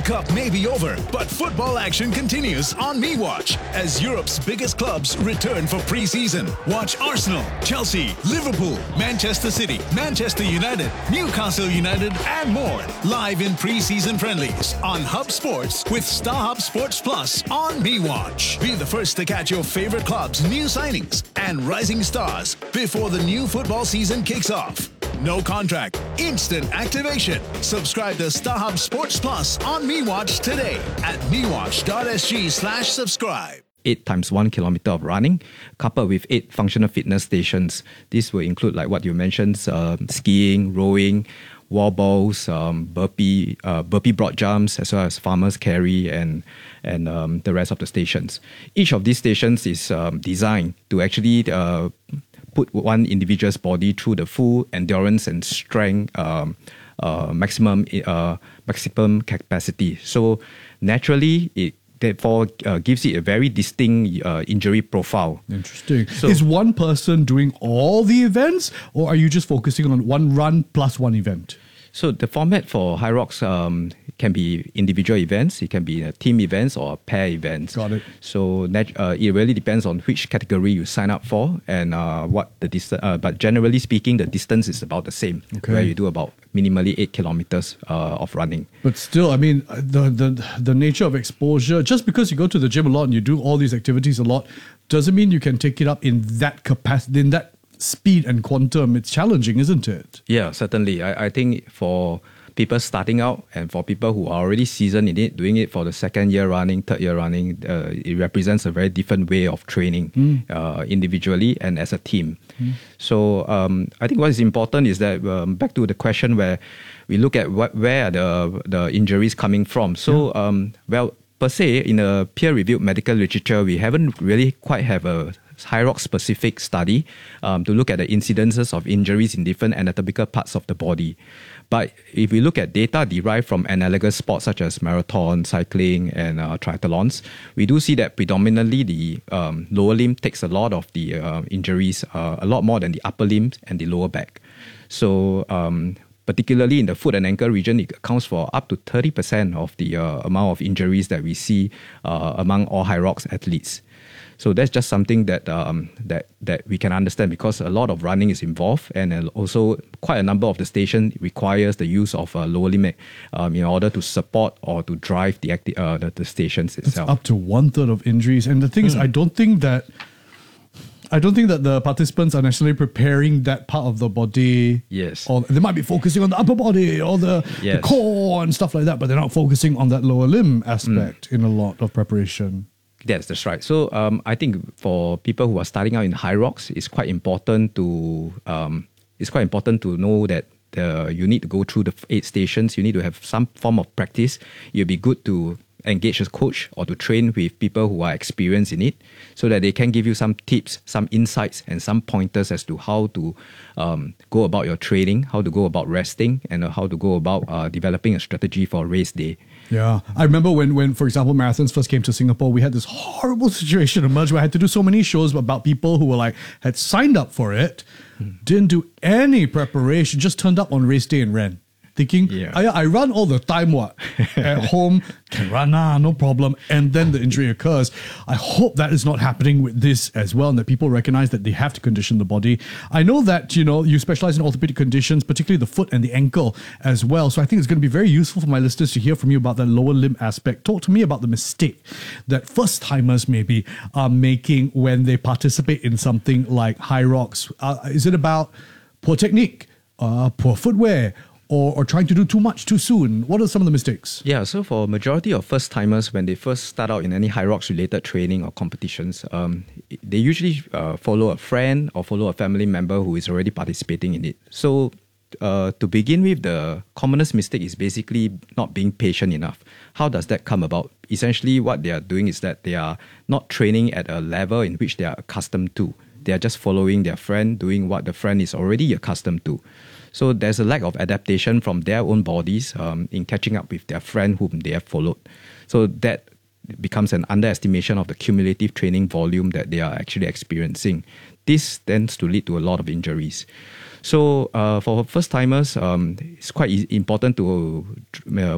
Cup may be over, but football action continues on MeWatch as Europe's biggest clubs return for pre-season. Watch Arsenal, Chelsea, Liverpool, Manchester City, Manchester United, Newcastle United, and more live in pre-season friendlies on Hub Sports with StarHub Sports Plus on MeWatch. Be the first to catch your favorite clubs' new signings and rising stars before the new football season kicks off. No contract, instant activation. Subscribe to StarHub Sports Plus on MeWatch today at mewatch.sg/subscribe. 8 times 1 kilometer of running, coupled with 8 functional fitness stations. This will include, like what you mentioned, skiing, rowing, wall balls, burpee broad jumps, as well as farmer's carry and the rest of the stations. Each of these stations is designed to actually put one individual's body through the full endurance and strength maximum capacity. So naturally, it therefore gives it a very distinct injury profile. Interesting. So, is one person doing all the events, or are you just focusing on one run plus one event? So the format for Hyrox can be individual events, it can be team events or pair events. Got it. So it really depends on which category you sign up for and what the distance. But generally speaking, the distance is about the same. Okay. Where you do about minimally 8 kilometers of running. But still, I mean, the nature of exposure, just because you go to the gym a lot and you do all these activities a lot, doesn't mean you can take it up in that capacity, in that speed and quantum. It's challenging, isn't it? Yeah, certainly. I think for people starting out and for people who are already seasoned in it, doing it for the second year running, third year running, it represents a very different way of training individually and as a team. So I think what is important is that back to the question where we look at where are the injuries coming from. So, per se, in a peer-reviewed medical literature, we haven't really quite have a Hyrox specific study to look at the incidences of injuries in different anatomical parts of the body. But if we look at data derived from analogous sports such as marathon, cycling, and triathlons, we do see that predominantly the lower limb takes a lot of the injuries, a lot more than the upper limb and the lower back. So particularly in the foot and ankle region, it accounts for up to 30% of the amount of injuries that we see among all Hyrox athletes. So that's just something that we can understand because a lot of running is involved, and also quite a number of the station requires the use of lower limb in order to support or to drive the stations itself. It's up to 1/3 of injuries, and the thing is, I don't think that the participants are necessarily preparing that part of the body. Yes. Or they might be focusing on the upper body or the core and stuff like that, but they're not focusing on that lower limb aspect in a lot of preparation. That's right. So I think for people who are starting out in Hyrox, it's quite important to know that you need to go through the 8 stations. You need to have some form of practice. It'll be good to engage a coach or to train with people who are experienced in it so that they can give you some tips, some insights, and some pointers as to how to go about your training, how to go about resting, and how to go about developing a strategy for race day. Yeah. I remember when, for example, marathons first came to Singapore, we had this horrible situation emerge where I had to do so many shows about people who were had signed up for it, didn't do any preparation, just turned up on race day and ran. Thinking, I run all the time, at home, can run, no problem. And then the injury occurs. I hope that is not happening with this as well, and that people recognize that they have to condition the body. I know that, you specialize in orthopedic conditions, particularly the foot and the ankle as well. So I think it's going to be very useful for my listeners to hear from you about that lower limb aspect. Talk to me about the mistake that first-timers maybe are making when they participate in something like Hyrox. Is it about poor technique, poor footwear, or trying to do too much too soon? What are some of the mistakes? Yeah, so for majority of first-timers, when they first start out in any Hyrox-related training or competitions, they usually follow a friend or follow a family member who is already participating in it. So to begin with, the commonest mistake is basically not being patient enough. How does that come about? Essentially, what they are doing is that they are not training at a level in which they are accustomed to. They are just following their friend, doing what the friend is already accustomed to. So there's a lack of adaptation from their own bodies in catching up with their friend whom they have followed. So that becomes an underestimation of the cumulative training volume that they are actually experiencing. This tends to lead to a lot of injuries. So for first-timers, it's quite important to